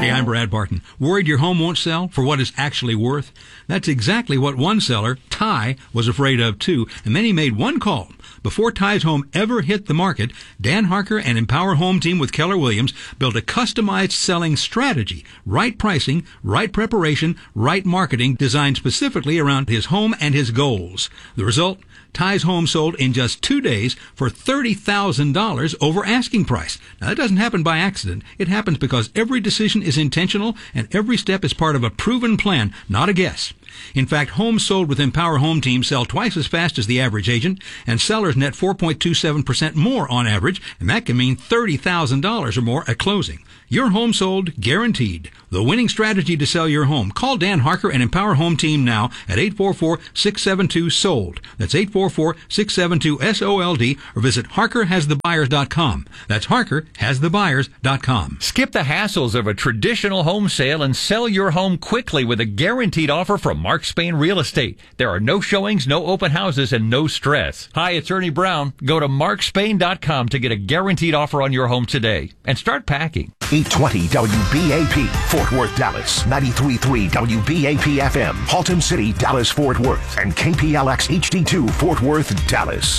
Hey, I'm Brad Barton. Worried your home won't sell for what it's actually worth? That's exactly what one seller, Ty, was afraid of too, and then he made one call. Before Ty's home ever hit the market, Dan Harker and Empower Home Team with Keller Williams built a customized selling strategy. Right pricing, right preparation, right marketing designed specifically around his home and his goals. The result? Ty's home sold in just 2 days for $30,000 over asking price. Now, that doesn't happen by accident. It happens because every decision is intentional and every step is part of a proven plan, not a guess. In fact, homes sold with Empower Home Team sell twice as fast as the average agent, and sellers net 4.27% more on average, and that can mean $30,000 or more at closing. Your home sold, guaranteed. The winning strategy to sell your home. Call Dan Harker and Empower Home Team now at 844-672-SOLD. That's 844-672-SOLD, or visit HarkerHasTheBuyers.com. That's HarkerHasTheBuyers.com. Skip the hassles of a traditional home sale and sell your home quickly with a guaranteed offer from Mark Spain Real Estate. There are no showings, no open houses, and no stress. Hi, it's Ernie Brown. Go to markspain.com to get a guaranteed offer on your home today and start packing. 820 WBAP, Fort Worth, Dallas. 93.3 WBAP FM, Haltom City, Dallas, Fort Worth. And KPLX HD2, Fort Worth, Dallas.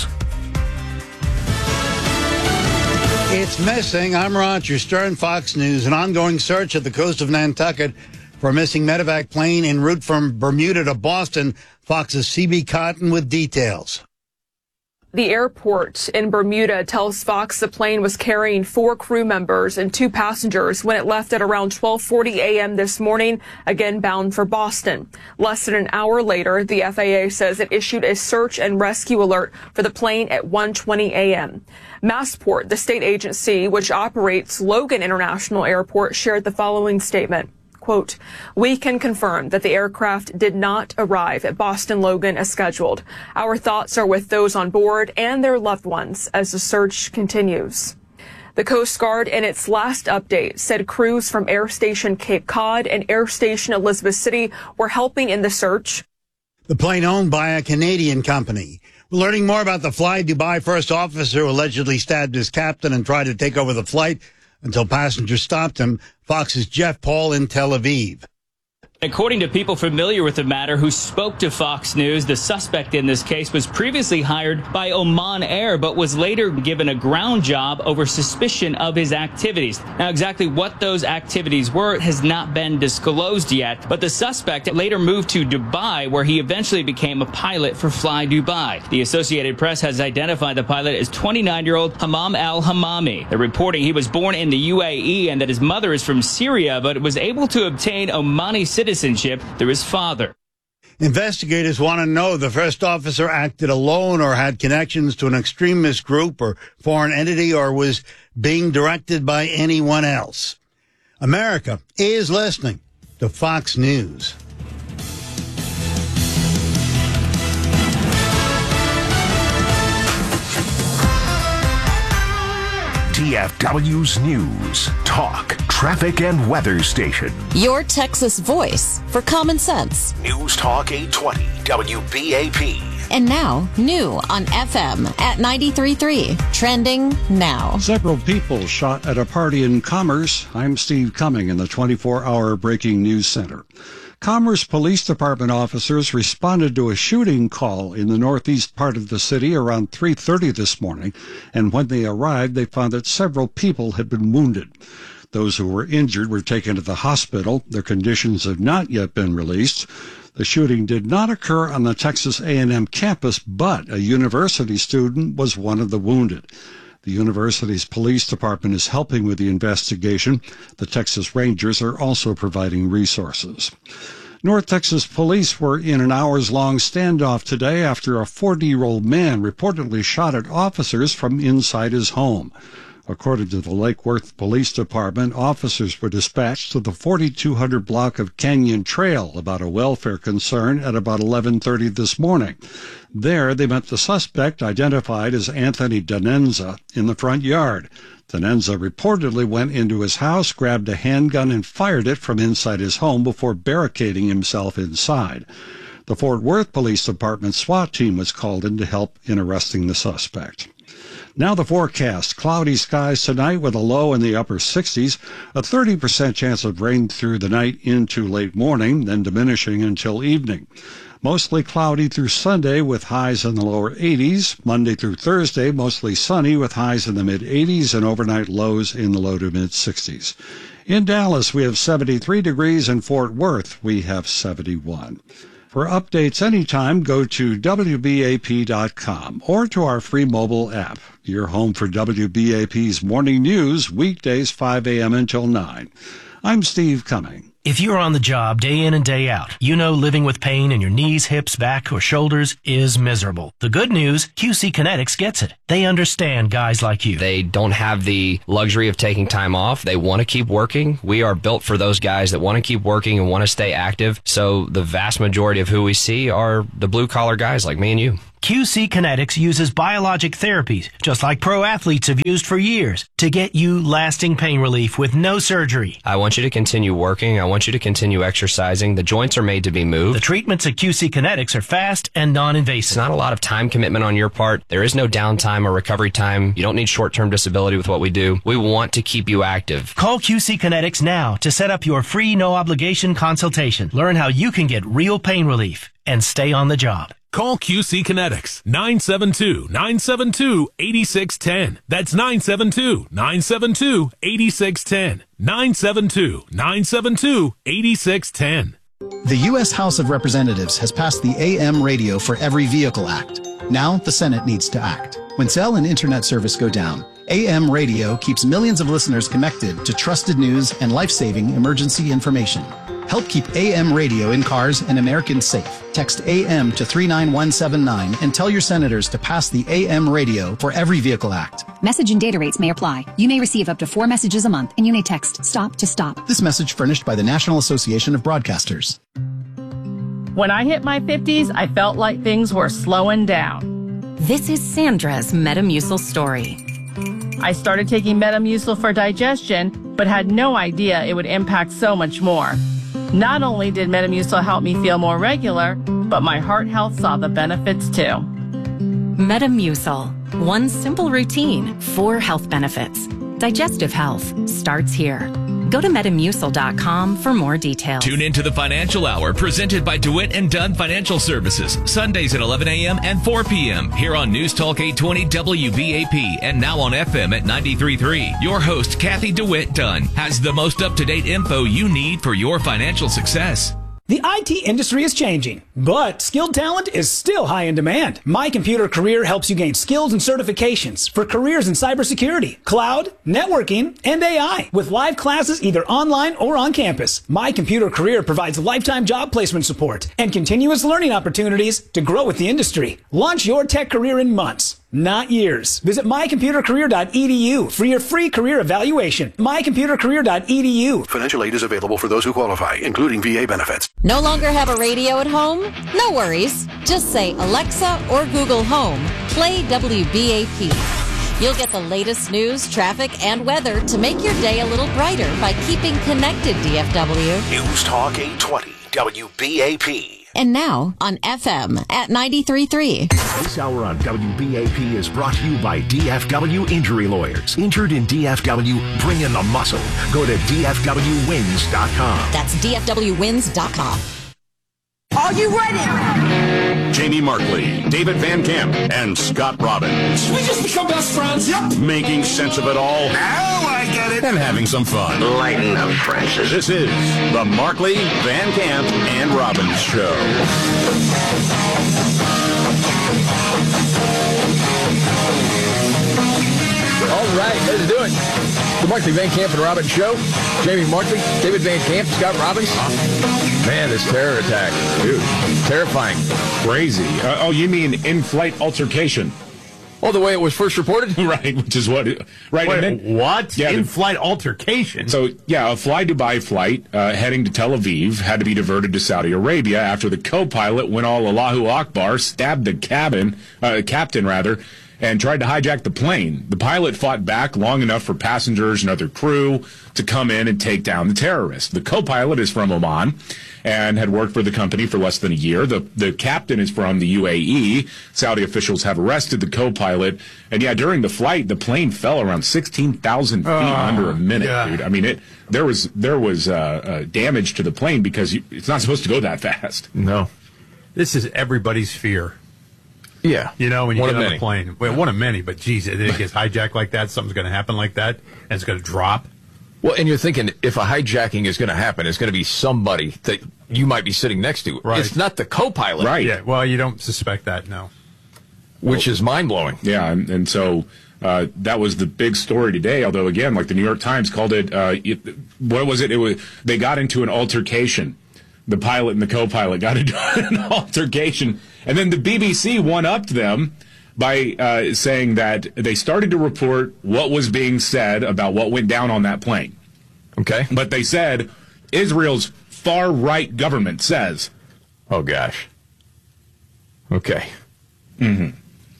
It's missing. I'm Roger Stern, Fox News. An ongoing search at the coast of Nantucket for a missing medevac plane en route from Bermuda to Boston. Fox's CB Cotton with details. The airport in Bermuda tells Fox the plane was carrying 4 crew members and 2 passengers when it left at around 12:40 a.m. this morning, again bound for Boston. Less than an hour later, the FAA says it issued a search and rescue alert for the plane at 1:20 a.m. Massport, the state agency which operates Logan International Airport, shared the following statement. Quote, "We can confirm that the aircraft did not arrive at Boston Logan as scheduled. Our thoughts are with those on board and their loved ones as the search continues." The Coast Guard, in its last update, said crews from Air Station Cape Cod and Air Station Elizabeth City were helping in the search. The plane owned by a Canadian company. We're learning more about the Fly Dubai first officer who allegedly stabbed his captain and tried to take over the flight until passengers stopped him. Fox's Jeff Paul in Tel Aviv. According to people familiar with the matter who spoke to Fox News, the suspect in this case was previously hired by Oman Air, but was later given a ground job over suspicion of his activities. Now, exactly what those activities were has not been disclosed yet, but the suspect later moved to Dubai, where he eventually became a pilot for Fly Dubai. The Associated Press has identified the pilot as 29-year-old Hammam al-Hammami. They're reporting he was born in the UAE and that his mother is from Syria, but was able to obtain Omani citizenship through his father. Investigators want to know if the first officer acted alone or had connections to an extremist group or foreign entity or was being directed by anyone else. America is listening to Fox News. DFW's News, Talk, Traffic, and Weather Station. Your Texas voice for common sense. News Talk 820 WBAP. And now, new on FM at 93.3. Trending now. Several people shot at a party in Commerce. I'm Steve Cumming in the 24-hour Breaking News Center. Commerce Police Department officers responded to a shooting call in the northeast part of the city around 3:30 this morning, and when they arrived, they found that several people had been wounded. Those who were injured were taken to the hospital. Their conditions have not yet been released. The shooting did not occur on the Texas A&M campus, but a university student was one of the wounded. The university's police department is helping with the investigation. The Texas Rangers are also providing resources. North Texas police were in an hours-long standoff today after a 40-year-old man reportedly shot at officers from inside his home. According to the Lake Worth Police Department, officers were dispatched to the 4200 block of Canyon Trail about a welfare concern at about 11:30 this morning. There, they met the suspect, identified as Anthony Danenza, in the front yard. Danenza reportedly went into his house, grabbed a handgun, and fired it from inside his home before barricading himself inside. The Fort Worth Police Department SWAT team was called in to help in arresting the suspect. Now the forecast. Cloudy skies tonight with a low in the upper 60s, a 30% chance of rain through the night into late morning, then diminishing until evening. Mostly cloudy through Sunday with highs in the lower 80s. Monday through Thursday, mostly sunny with highs in the mid-80s and overnight lows in the low to mid-60s. In Dallas, we have 73 degrees. In Fort Worth, we have 71. For updates anytime, go to WBAP.com or to our free mobile app. Your home for WBAP's morning news, weekdays 5 a.m. until 9. I'm Steve Cumming. If you're on the job day in and day out, you know living with pain in your knees, hips, back, or shoulders is miserable. The good news, QC Kinetics gets it. They understand guys like you. They don't have the luxury of taking time off. They want to keep working. We are built for those guys that want to keep working and want to stay active. So the vast majority of who we see are the blue-collar guys like me and you. QC Kinetics uses biologic therapies, just like pro athletes have used for years, to get you lasting pain relief with no surgery. I want you to continue working. I want you to continue exercising. The joints are made to be moved. The treatments at QC Kinetics are fast and non-invasive. It's not a lot of time commitment on your part. There is no downtime or recovery time. You don't need short-term disability with what we do. We want to keep you active. Call QC Kinetics now to set up your free no-obligation consultation. Learn how you can get real pain relief and stay on the job. Call QC Kinetics, 972-972-8610. That's 972-972-8610. 972-972-8610. The U.S. House of Representatives has passed the AM Radio for Every Vehicle Act. Now the Senate needs to act. When cell and internet service go down, AM Radio keeps millions of listeners connected to trusted news and life-saving emergency information. Help keep AM radio in cars and Americans safe. Text AM to 39179 and tell your senators to pass the AM Radio for Every Vehicle Act. Message and data rates may apply. You may receive up to 4 messages a month, and you may text STOP to STOP. This message furnished by the National Association of Broadcasters. When I hit my 50s, I felt like things were slowing down. This is Sandra's Metamucil story. I started taking Metamucil for digestion, but had no idea it would impact so much more. Not only did Metamucil help me feel more regular, but my heart health saw the benefits too. Metamucil. One simple routine, 4 health benefits. Digestive health starts here. Go to Metamucil.com for more details. Tune into the Financial Hour presented by DeWitt & Dunn Financial Services. Sundays at 11 a.m. and 4 p.m. here on News Talk 820 WBAP and now on FM at 93.3. Your host, Kathy DeWitt Dunn, has the most up-to-date info you need for your financial success. The IT industry is changing, but skilled talent is still high in demand. My Computer Career helps you gain skills and certifications for careers in cybersecurity, cloud, networking, and AI with live classes either online or on campus. My Computer Career provides lifetime job placement support and continuous learning opportunities to grow with the industry. Launch your tech career in months, not years. Visit mycomputercareer.edu for your free career evaluation. mycomputercareer.edu. Financial aid is available for those who qualify, including VA benefits. No longer have a radio at home? No worries. Just say, Alexa or Google Home, play WBAP. You'll get the latest news, traffic, and weather to make your day a little brighter by keeping connected, DFW. News Talk 820 WBAP. And now on FM at 93.3. This hour on WBAP is brought to you by DFW Injury Lawyers. Injured in DFW, bring in the muscle. Go to DFWwins.com. That's DFWwins.com. Are you ready? Jamie Markley, David Van Camp, and Scott Robbins. Should we just become best friends? Yep. Making sense of it all. Now I get it. And having some fun. Lighten up, Francis. This is the Markley, Van Camp, and Robbins Show. All right, let's do it. The Markley, Van Camp, and Robbins Show. Jamie Markley, David Van Camp, Scott Robbins. Man, this terror attack, dude, terrifying. Crazy. Oh, you mean in-flight altercation? Oh, the way it was first reported? Right, which is what... Right. Wait, what? Yeah, in-flight altercation? So, yeah, a Fly Dubai flight heading to Tel Aviv had to be diverted to Saudi Arabia after the co-pilot went all Allahu Akbar, stabbed the captain, and tried to hijack the plane. The pilot fought back long enough for passengers and other crew to come in and take down the terrorist. The co-pilot is from Oman and had worked for the company for less than a year. The captain is from the UAE. Saudi officials have arrested the co-pilot. And yeah, during the flight, the plane fell around 16,000 feet under a minute, dude. I mean, there was damage to the plane because it's not supposed to go that fast. No. This is everybody's fear. Yeah. You know, when you One get of on many. a plane. Well, one of many, but geez, it gets hijacked like that, something's going to happen like that, and it's going to drop. Well, and you're thinking, if a hijacking is going to happen, it's going to be somebody that you might be sitting next to. Right. It's not the co-pilot. Right. Yeah, well, you don't suspect that, no. Which is mind-blowing. Yeah, and so that was the big story today, although, again, like the New York Times called it, what was it? They got into an altercation. The pilot and the co-pilot got into an altercation, and then the BBC one-upped them by saying that they started to report what was being said about what went down on that plane. Okay. But they said Israel's far-right government says. Oh, gosh. Okay. Mm-hmm.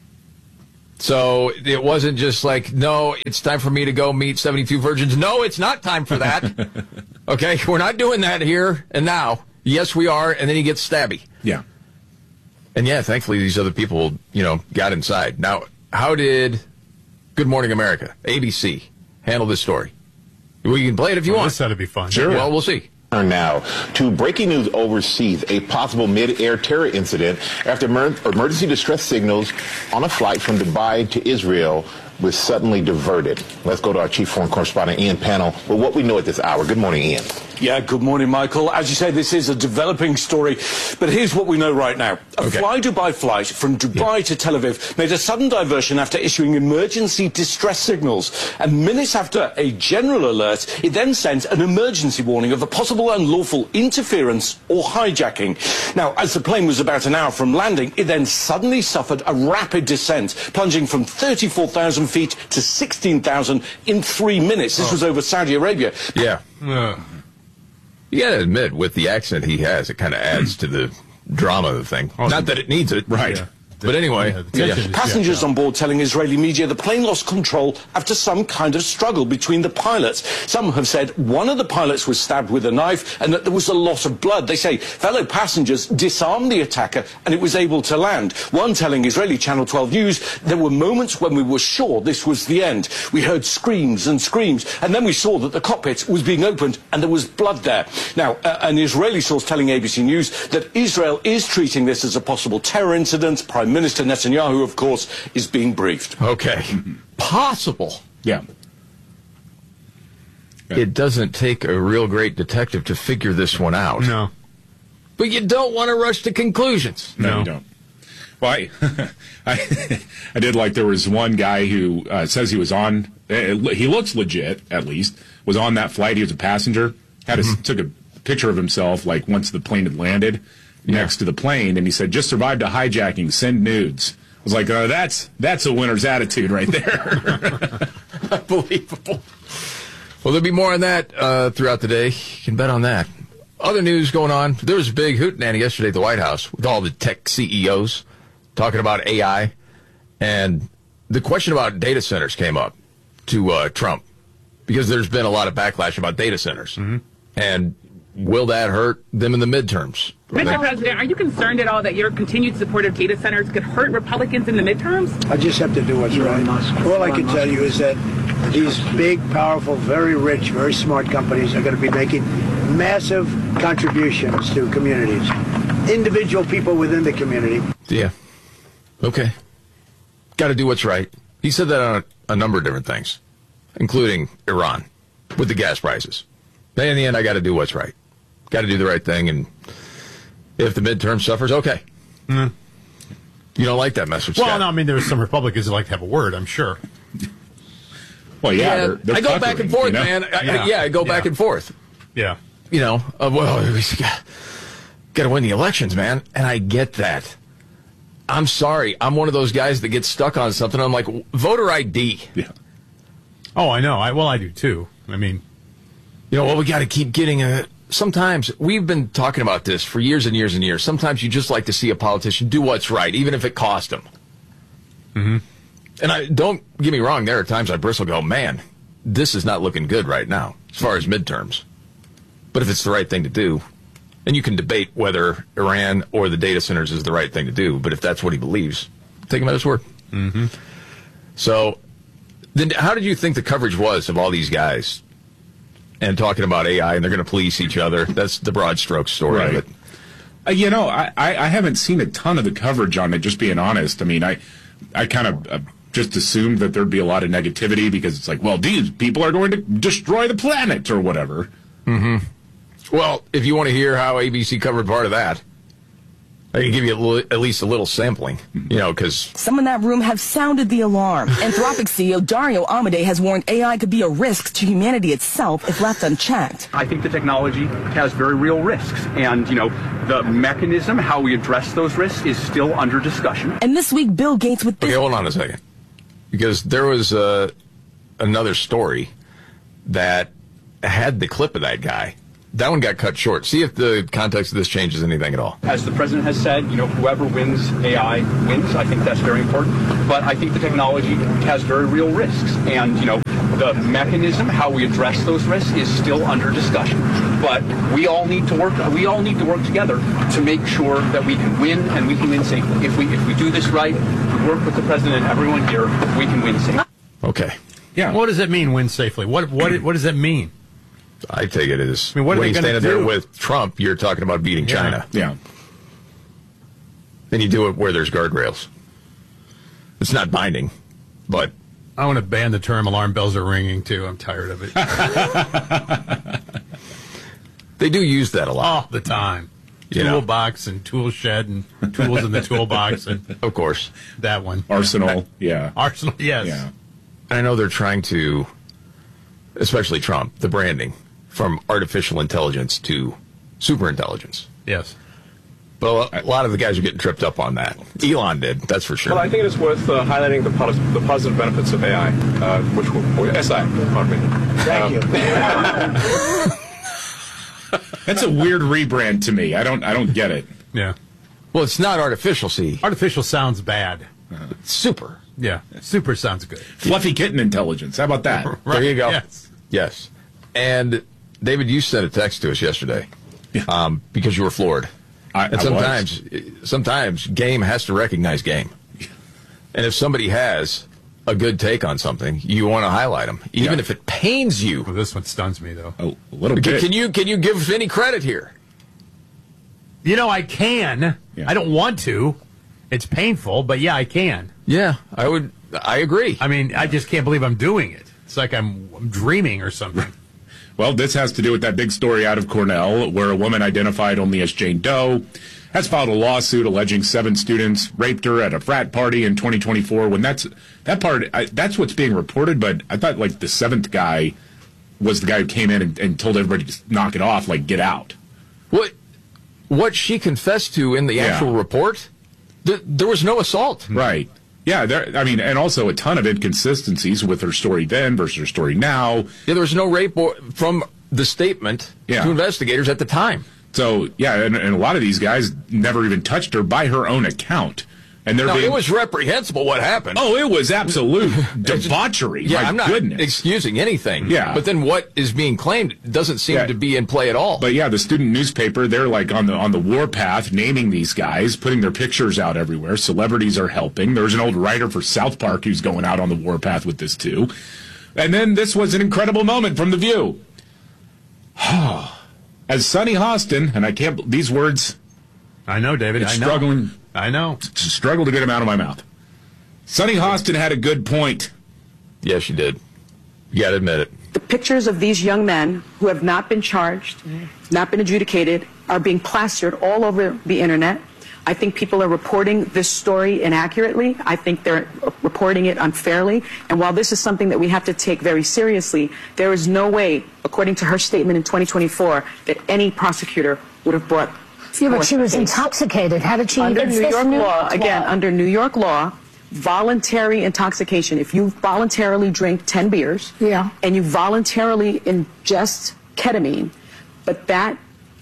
So it wasn't just like, no, it's time for me to go meet 72 virgins. No, it's not time for that. Okay, we're not doing that here and now. Yes, we are, and then he gets stabby. Yeah. And yeah, thankfully these other people, got inside. Now, how did Good Morning America, ABC, handle this story? Well, you can play it if you want. This ought to be fun. Sure. Well, we'll see. Now to breaking news overseas, a possible mid-air terror incident after emergency distress signals on a flight from Dubai to Israel was suddenly diverted. Let's go to our chief foreign correspondent, Ian Pannell, with what we know at this hour. Good morning, Ian. Yeah, good morning, Michael. As you say, this is a developing story, but here's what we know right now. A Fly Dubai flight from Dubai to Tel Aviv made a sudden diversion after issuing emergency distress signals. And minutes after a general alert, it then sent an emergency warning of a possible unlawful interference or hijacking. Now, as the plane was about an hour from landing, it then suddenly suffered a rapid descent, plunging from 34,000 feet to 16,000 in 3 minutes. This was over Saudi Arabia. Yeah. You got to admit, with the accent he has, it kind of adds to the drama of the thing. Not that it needs it. Right. Yeah. But anyway, Passengers on board telling Israeli media the plane lost control after some kind of struggle between the pilots. Some have said one of the pilots was stabbed with a knife and that there was a lot of blood. They say fellow passengers disarmed the attacker and it was able to land. One telling Israeli Channel 12 News, there were moments when we were sure this was the end. We heard screams and screams, and then we saw that the cockpit was being opened and there was blood there. Now, an Israeli source telling ABC News that Israel is treating this as a possible terror incident. Prime Minister Netanyahu, of course, is being briefed. Okay. Possible. Yeah. It doesn't take a real great detective to figure this one out. No. But you don't want to rush to conclusions. No, you don't. Well, I did like there was one guy who says he was on, he looks legit, at least, was on that flight. He was a passenger, took a picture of himself, like, once the plane had landed next to the plane, and he said, just survived a hijacking, send nudes. I was like, that's a winner's attitude right there. Unbelievable. Well, there'll be more on that throughout the day. You can bet on that. Other news going on. There was a big hootenanny yesterday at the White House with all the tech CEOs talking about AI. And the question about data centers came up to Trump because there's been a lot of backlash about data centers. Mm-hmm. And will that hurt them in the midterms? Mr. President, are you concerned at all that your continued support of data centers could hurt Republicans in the midterms? I just have to do what's right. All I can tell you is that these big, powerful, very rich, very smart companies are going to be making massive contributions to communities, individual people within the community. Yeah. Okay. Got to do what's right. He said that on a number of different things, including Iran with the gas prices. In the end, I got to do what's right. Got to do the right thing, and if the midterm suffers, okay. Mm. You don't like that message, Well, Scott. no, I mean, there's some Republicans that like to have a word, I'm sure. Well, yeah. They're I go back and forth, man. I go back and forth. Yeah. We got to win the elections, man. And I get that. I'm sorry. I'm one of those guys that gets stuck on something. I'm like, voter ID. Yeah. Oh, I know. I do, too. I mean, we got to keep getting sometimes we've been talking about this for years and years and years. Sometimes you just like to see a politician do what's right, even if it cost them. Mm-hmm. And don't get me wrong, there are times I bristle go, man, this is not looking good right now as far as midterms. But if it's the right thing to do, and you can debate whether Iran or the data centers is the right thing to do, but if that's what he believes, take him at his word. Mm-hmm. So then how did you think the coverage was of all these guys and talking about AI and they're going to police each other? That's the broad stroke story of it. I haven't seen a ton of the coverage on it, just being honest. I mean, I kind of just assumed that there'd be a lot of negativity because it's like, well, these people are going to destroy the planet or whatever. Mm-hmm. Well, if you want to hear how ABC covered part of that, I can give you at least a little sampling, because... Some in that room have sounded the alarm. Anthropic CEO Dario Amodei has warned AI could be a risk to humanity itself if left unchecked. I think the technology has very real risks. And, the mechanism, how we address those risks, is still under discussion. And this week, Bill Gates with this... Okay, hold on a second. Because there was another story that had the clip of that guy. That one got cut short. See if the context of this changes anything at all. As the president has said, whoever wins AI wins. I think that's very important. But I think the technology has very real risks. And, the mechanism, how we address those risks, is still under discussion. But we all need to work together to make sure that we can win and we can win safely. If we do this right, we work with the president and everyone here, we can win safely. Okay. Yeah. What does that mean, win safely? What does that mean? I take it as what are when they you're standing there with Trump, you're talking about beating China. Yeah. Then you do it where there's guardrails. It's not binding, but... I want to ban the term alarm bells are ringing, too. I'm tired of it. They do use that a lot. All the time. Toolbox and tool shed and tools in the toolbox. And of course. That one. Arsenal, yeah. Arsenal, yes. Yeah. I know they're trying to, especially Trump, the branding from artificial intelligence to superintelligence. Yes. But a lot of the guys are getting tripped up on that. Elon did, that's for sure. Well, I think it is worth highlighting the positive benefits of AI, pardon me. Thank you. That's a weird rebrand to me. I don't get it. Yeah. Well, it's not artificial, see. Artificial sounds bad. Super. Yeah. Super sounds good. Fluffy kitten intelligence. How about that? Right. There you go. Yes. And, David, you sent a text to us yesterday because you were floored. And sometimes game has to recognize game. And if somebody has a good take on something, you want to highlight them, even if it pains you. Well, this one stuns me, though. A little bit. Can you give any credit here? I can. Yeah. I don't want to. It's painful, but yeah, I can. Yeah, I agree. I mean, I just can't believe I'm doing it. It's like I'm dreaming or something. Well, this has to do with that big story out of Cornell where a woman identified only as Jane Doe has filed a lawsuit alleging 7 students raped her at a frat party in 2024. When that's what's being reported, but I thought like the 7th guy was the guy who came in and told everybody to just knock it off, like get out. What she confessed to in the actual report, there was no assault. Right. Yeah, and also a ton of inconsistencies with her story then versus her story now. Yeah, there was no rape from the statement to investigators at the time. So, yeah, and a lot of these guys never even touched her by her own account. And it was reprehensible what happened. Oh, it was absolute debauchery. Yeah, My I'm not goodness. excusing anything. Yeah. But then what is being claimed doesn't seem to be in play at all. But yeah, the student newspaper, they're like on the warpath, naming these guys, putting their pictures out everywhere. Celebrities are helping. There's an old writer for South Park who's going out on the warpath with this too. And then this was an incredible moment from The View. As Sonny Hostin, and I can't, these words. I know, David. It's struggling. I know. Struggle to get them out of my mouth. Sonny Hostin had a good point. Yes, she did. You got to admit it. The pictures of these young men who have not been charged, not been adjudicated, are being plastered all over the internet. I think people are reporting this story inaccurately. I think they're reporting it unfairly. And while this is something that we have to take very seriously, there is no way, according to her statement in 2024, that any prosecutor would have brought. Yeah, but she was intoxicated. How did she under even New York law? Again, under New York law, voluntary intoxication. If you voluntarily drink 10 beers, and you voluntarily ingest ketamine, but that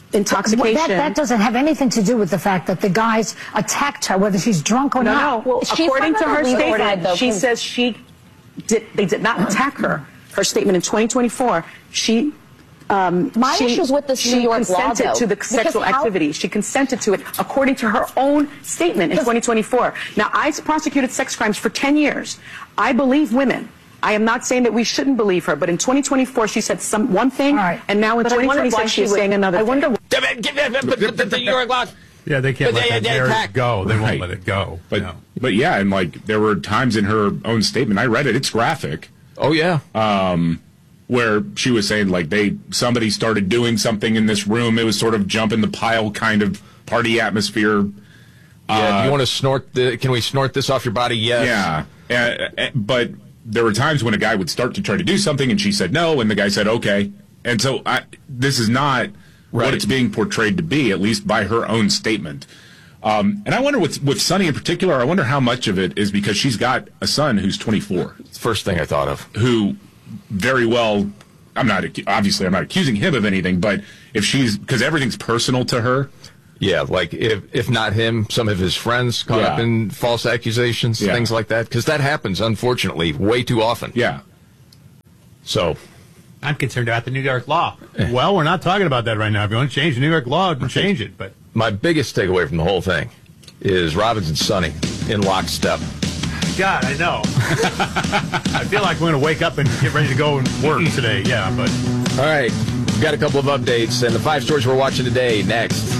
intoxication. That doesn't have anything to do with the fact that the guys attacked her, whether she's drunk or not. No. Well, according to her statement, she says they did not attack her. Her statement in 2024, she issues with this New York law, consented to the sexual activity. She consented to it according to her own statement in 2024. Now, I prosecuted sex crimes for 10 years. I believe women. I am not saying that we shouldn't believe her, but in 2024 she said one thing, and now in 2026 she's saying another thing. The New York law. Yeah, they can't let that marriage go. They won't let it go. But yeah, and like there were times in her own statement, I read it, it's graphic. Oh yeah. Where she was saying like somebody started doing something in this room. It was sort of jump in the pile kind of party atmosphere. Yeah, do you want to snort can we snort this off your body? Yes. Yeah. But there were times when a guy would start to try to do something and she said no, and the guy said okay. And so this is not what it's being portrayed to be, at least by her own statement. And I wonder with Sunny in particular, I wonder how much of it is because she's got a son who's 24. First thing I thought of. Who very well, I'm not accusing him of anything, but because everything's personal to her. Yeah, like if not him, some of his friends caught up in false accusations, things like that, because that happens, unfortunately, way too often. Yeah. So, I'm concerned about the New York law. Well, we're not talking about that right now. If you want to change the New York law, change it. But my biggest takeaway from the whole thing is Robbins and Sonny in lockstep. God, I know. I feel like we're going to wake up and get ready to go and work today. Yeah, but all right, we've got a couple of updates and the 5 stories we're watching today next.